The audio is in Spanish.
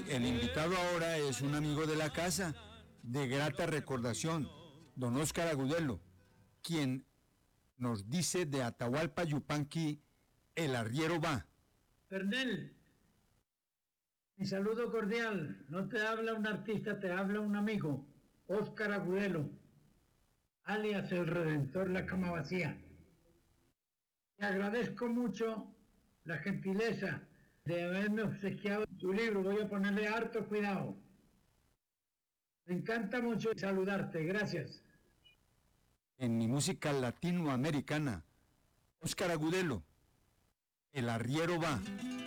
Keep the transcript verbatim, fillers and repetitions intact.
Y el invitado ahora es un amigo de la casa, de grata recordación, don Óscar Agudelo, quien nos dice de Atahualpa Yupanqui, el arriero va. Pernel, mi saludo cordial. No te habla un artista, te habla un amigo, Óscar Agudelo, alias el Redentor La Cama Vacía. Te agradezco mucho la gentileza de haberme obsequiado tu libro. Voy a ponerle harto cuidado. Me encanta mucho saludarte. Gracias. En mi música latinoamericana, Óscar Agudelo, el arriero va.